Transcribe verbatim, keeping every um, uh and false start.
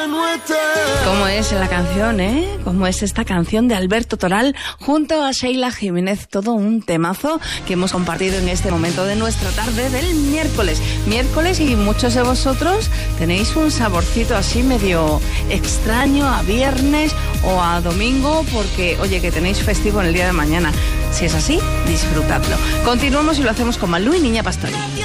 ¿Cómo es la canción, eh? ¿Cómo es esta canción de Alberto Toral junto a Sheila Jiménez? Todo un temazo que hemos compartido en este momento de nuestra tarde del miércoles. Miércoles, y muchos de vosotros tenéis un saborcito así medio extraño a viernes o a domingo porque, oye, que tenéis festivo en el día de mañana. Si es así, disfrutadlo. Continuamos y lo hacemos con Malú y Niña Pastori.